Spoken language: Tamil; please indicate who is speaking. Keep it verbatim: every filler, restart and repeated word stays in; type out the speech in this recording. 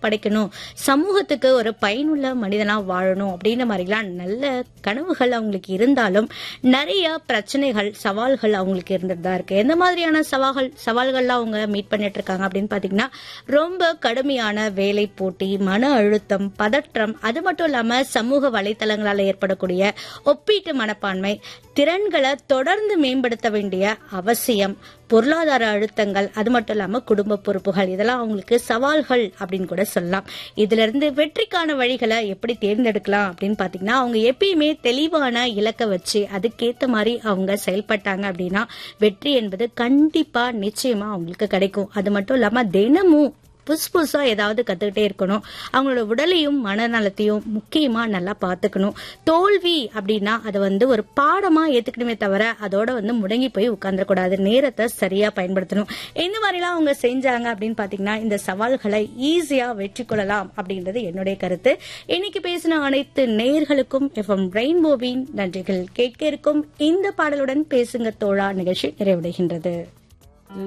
Speaker 1: படைக்கணும், சமூகத்துக்கு ஒரு பயனுள்ள மனிதனா வாழணும் அப்படின்ற மாதிரிலாம் நல்ல கனவுகள் அவங்களுக்கு இருந்தாலும் நிறைய பிரச்சனைகள், சவால்கள் அவங்களுக்கு இருந்துட்டு தான் இருக்கு. எந்த மாதிரியான சவால்கள் சவால்கள்லாம் அவங்க மீட் பண்ணிட்டு இருக்காங்க அப்படின்னு பாத்தீங்கன்னா, ரொம்ப கடுமையான வேலை போட்டி, மன அழுத்தம், பதற்றம், அது மட்டும் இல்லாம சமூக வலைத்தளங்களால ஏற்படக்கூடிய ஒப்பீட்டு மனப்பான்மை, திறன்களை தொடர்ந்து மேம்படுத்த வேண்டிய அவசியம், பொருளாதார அழுத்தங்கள், அது மட்டும் இல்லாம குடும்ப பொறுப்புகள், இதெல்லாம் அவங்களுக்கு சவால்கள் அப்படின்னு கூட சொல்லலாம். இதுல இருந்து வெற்றிக்கான வழிகளை எப்படி தேர்ந்தெடுக்கலாம் அப்படின்னு பாத்தீங்கன்னா, அவங்க எப்பயுமே தெளிவான இலக்கை வச்சு அதுக்கேத்த மாதிரி அவங்க செயல்பட்டாங்க அப்படின்னா வெற்றி என்பது கண்டிப்பா நிச்சயமா அவங்களுக்கு கிடைக்கும். அது மட்டும் இல்லாம தினமும் புதுசு புதுசா ஏதாவது கத்துக்கிட்டே இருக்கணும். அவங்களோட உடலையும் மனநலத்தையும் முக்கியமா நல்லா பாத்துக்கணும். தோல்வி அப்படின்னா அதை வந்து ஒரு பாடமா ஏத்துக்கணுமே தவிர அதோட வந்து முடங்கி போய் உட்கார்ந்துடக்கூடாது. நேரத்தை சரியா பயன்படுத்தணும். இந்த மாதிரிலாம் அவங்க செஞ்சாங்க அப்படின்னு பாத்தீங்கன்னா இந்த சவால்களை ஈஸியா வெற்றி கொள்ளலாம் அப்படின்றது என்னுடைய கருத்து. இன்னைக்கு பேசின அனைத்து நேயர்களுக்கும் எஃப்எம் ரெயின்போவின் நன்றிகள். கேட்க இருக்கும் இந்த பாடலுடன் பேசுங்க தோழா நிகழ்ச்சி நிறைவடைகின்றது.